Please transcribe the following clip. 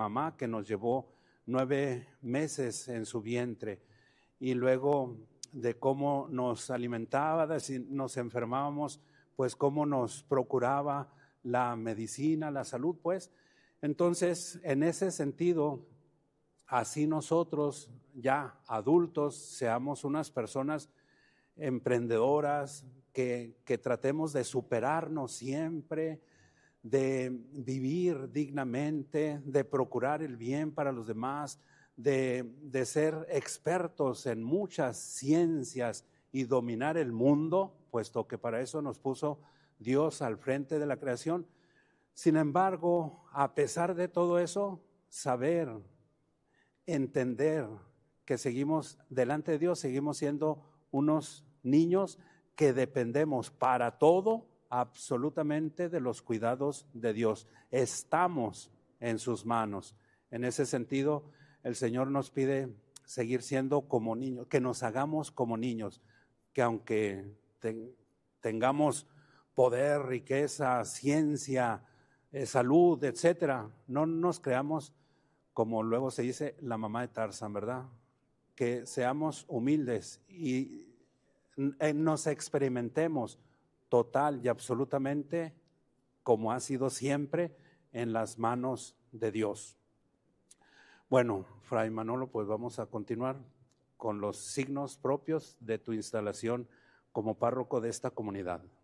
mamá que nos llevó 9 meses en su vientre, y luego de cómo nos alimentaba, de si nos enfermábamos, pues cómo nos procuraba la medicina, la salud, pues. Entonces, en ese sentido, así nosotros ya adultos seamos unas personas emprendedoras, que tratemos de superarnos siempre, de vivir dignamente, de procurar el bien para los demás, de ser expertos en muchas ciencias y dominar el mundo, puesto que para eso nos puso Dios al frente de la creación. Sin embargo, a pesar de todo eso, saber, entender que seguimos delante de Dios, seguimos siendo unos niños que dependemos para todo absolutamente de los cuidados de Dios. Estamos en sus manos. En ese sentido, el Señor nos pide seguir siendo como niños, que nos hagamos como niños, que aunque tengamos poder, riqueza, ciencia, salud, etcétera, no nos creamos, como luego se dice, la mamá de Tarzán, ¿verdad? Que seamos humildes y nos experimentemos total y absolutamente, como ha sido siempre, en las manos de Dios. Bueno, Fray Manolo, pues vamos a continuar con los signos propios de tu instalación como párroco de esta comunidad.